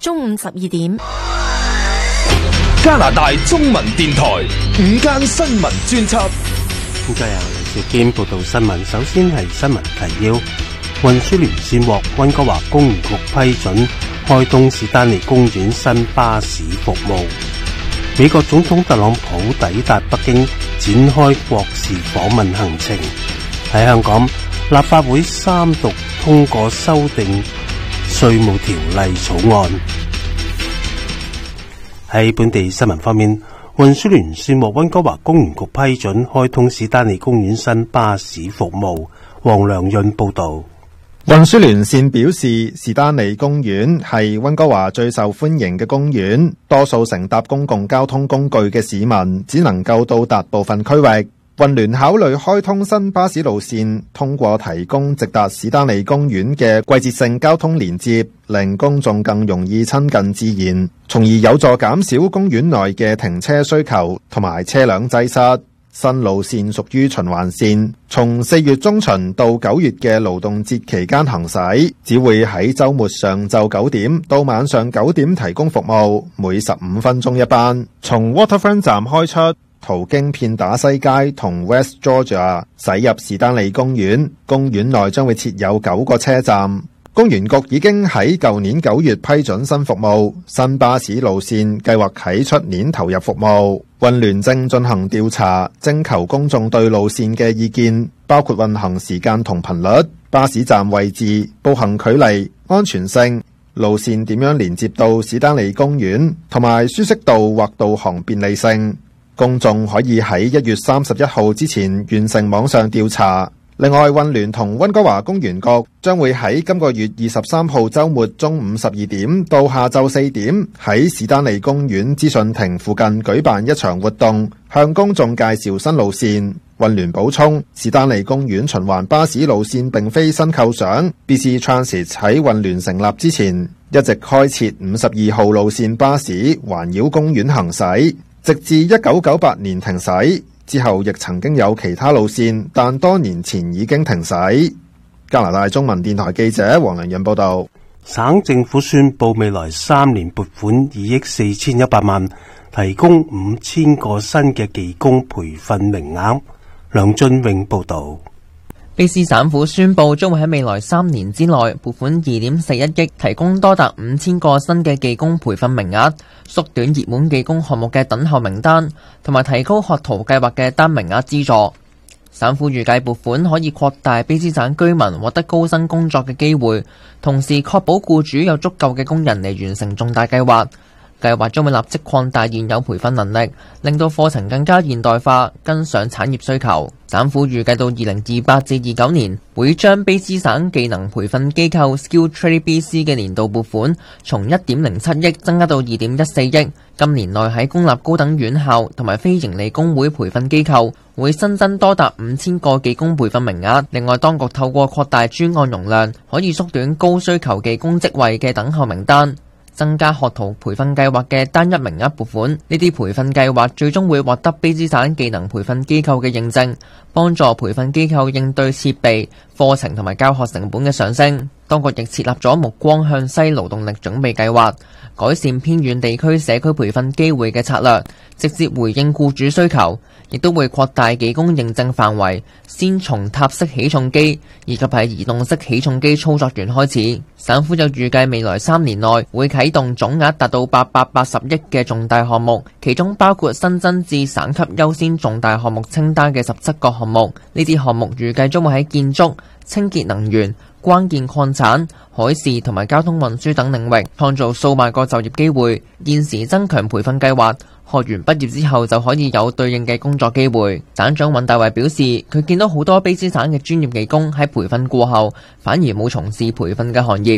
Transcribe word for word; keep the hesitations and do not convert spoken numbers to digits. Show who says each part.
Speaker 1: 中午十二點。
Speaker 2: 加拿大中文電台午間新聞專輯。
Speaker 3: 咁就由李兆堅報道新聞。首先係新聞提要：運輸聯線獲溫哥華公園局批准開通史丹利公園新巴士服務。美國總統特朗普抵達北京，展開國事訪問行程。喺香港，立法會三讀通過修訂稅務條例草案。喺本地新聞方面，運輸聯線獲溫哥華公園局批准開通史丹利公園新巴士服務。黃良潤報道。
Speaker 4: 運輸聯線表示，史丹利公園係溫哥華最受歡迎嘅公園，多數乘搭公共交通工具嘅市民只能夠到達部分區域。運聯考慮開通新巴士路線，通過提供直達史丹利公園嘅季節性交通連接，令公眾更容易親近自然，從而有助減少公園內嘅停車需求同埋車輛擠塞。新路線屬於循環線，從四月中旬到九月嘅勞動節期間行駛，只會喺週末上晝九點到晚上九點提供服務，每十五分鐘一班。從 Waterfront 站開出，途經片打西街同 West Georgia， 駛入史丹利公園。公園內將會設有九個車站。公園局已經喺舊年九月批准新服務，新巴士路線計劃喺出年投入服務。運聯正進行調查，徵求公眾對路線嘅意見，包括運行時間同頻率、巴士站位置、步行距離、安全性、路線點樣連接到史丹利公園，同埋舒適度或導航便利性。公眾可以喺一月三十一號之前完成網上調查。另外，運聯同溫哥華公園局將會喺今個月二十三號週末中午十二點到下晝四點喺史丹利公園資訊亭附近舉辦一場活動，向公眾介紹新路線。運聯補充，史丹利公園循環巴士路線並非新構想， B C Transit 喺運聯成立之前一直開設五十二號路線巴士環繞公園行駛，直至一九九八年停駛。之後亦曾經有其他路線，但多年前已經停駛。加拿大中文電台記者黃良潤報道。
Speaker 3: 省政府宣布未來三年撥款二億四千一百萬，提供五千個新嘅技工培訓名額。梁俊永報道。
Speaker 5: 卑詩省府宣布將會喺未來三年之內撥款二點四一億，提供多達五千個新嘅技工培訓名額，縮短熱門技工項目嘅等候名單，同埋提高學徒計劃嘅單名額資助。省府預計撥款可以擴大卑詩省居民獲得高薪工作嘅機會，同時確保僱主有足夠嘅工人嚟完成重大計劃。計劃將會立即擴大現有培訓能力，令到課程更加現代化，跟上產業需求。省府預計到二零二八至二九年，會將卑詩省技能培訓機構 Skill Trade B C 嘅年度撥款從一點零七億增加到二點一四億。今年內喺公立高等院校同埋非營利工會培訓機構會新增多達五千個技工培訓名額。另外，當局透過擴大專案容量，可以縮短高需求技工職位嘅等候名單，增加學徒培訓計劃嘅單一名額撥款。呢啲培訓計劃最終會獲得卑詩省技能培訓機構嘅認證，幫助培訓機構應對設備、課程同埋教學成本嘅上升。當局亦設立咗目光向西勞動力準備計劃，改善偏遠地區社區培訓機會嘅策略，直接回應僱主需求。亦都會擴大技工認證範圍，先從塔式起重機以及係移動式起重機操作員開始。省府就預計未來三年內會啟動總額達到八百八十億嘅重大項目，其中包括新增至省級優先重大項目清單嘅十七個項目。呢啲項目預計將會喺建築、清潔能源、關鍵礦產、海事同埋交通運輸等領域創造數萬個就業機會。現時增強培訓計劃，學員畢業之後就可以有對應嘅工作機會。省長尹大維表示，佢見到好多卑詩省嘅專業技工喺培訓過後反而冇從事培訓嘅行業。